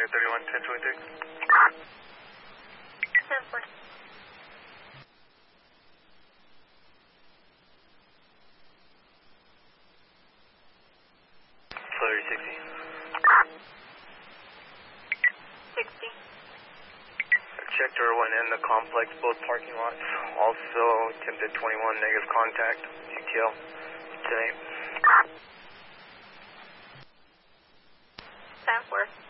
Flight 31, 1026. 10-4. Flurry 60. 60. Checked everyone in the complex, both parking lots. Also attempted 21 negative contact. UTL today. 10-4.